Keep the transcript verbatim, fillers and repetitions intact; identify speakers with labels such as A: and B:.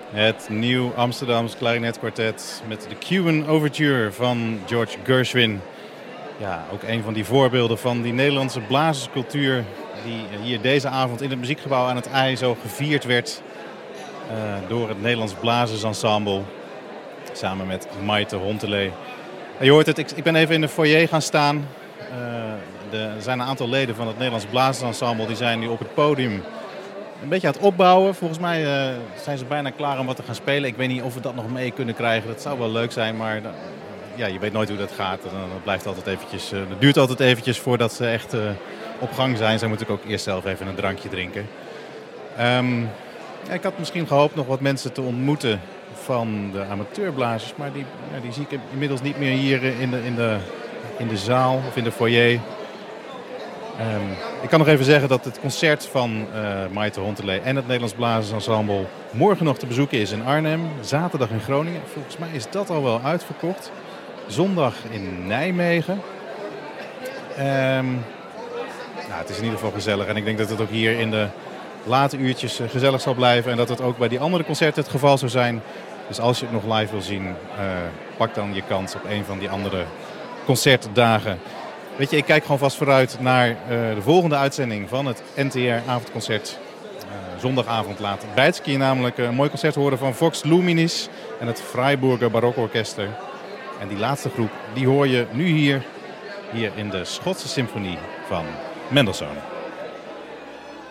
A: Het Nieuw Amsterdams Klarinetkwartet met de Cuban Overture van George Gershwin. Ja, ook een van die voorbeelden van die Nederlandse blazerscultuur die hier deze avond in het muziekgebouw aan het IJ zo gevierd werd uh, door het Nederlands Blazersensemble samen met Maite Hontelé. Je hoort het, ik, ik ben even in de foyer gaan staan. Uh, de, er zijn een aantal leden van het Nederlands Blazersensemble die zijn nu op het podium een beetje aan het opbouwen. Volgens mij uh, zijn ze bijna klaar om wat te gaan spelen. Ik weet niet of we dat nog mee kunnen krijgen. Dat zou wel leuk zijn, maar uh, ja, je weet nooit hoe dat gaat. En dan blijft altijd eventjes, uh, het duurt altijd eventjes voordat ze echt uh, op gang zijn. Zij moeten ook eerst zelf even een drankje drinken. Um, ja, ik had misschien gehoopt nog wat mensen te ontmoeten van de amateurblazers, maar die, ja, die zie ik inmiddels niet meer hier in de, in de, in de zaal of in de foyer. Um, ik kan nog even zeggen dat het concert van uh, Maite Hontelé en het Nederlands Blazersensemble morgen nog te bezoeken is in Arnhem. Zaterdag in Groningen. Volgens mij is dat al wel uitverkocht. Zondag in Nijmegen. Um, nou, het is in ieder geval gezellig en ik denk dat het ook hier in de late uurtjes uh, gezellig zal blijven. En dat het ook bij die andere concerten het geval zou zijn. Dus als je het nog live wil zien, uh, pak dan je kans op een van die andere concertdagen. Weet je, ik kijk gewoon vast vooruit naar uh, de volgende uitzending van het N T R-avondconcert. Uh, zondagavond laat Bijtske je namelijk een mooi concert horen van Vox Luminis en het Freiburger Barokorkester. En die laatste groep, die hoor je nu hier, hier in de Schotse Symfonie van Mendelssohn.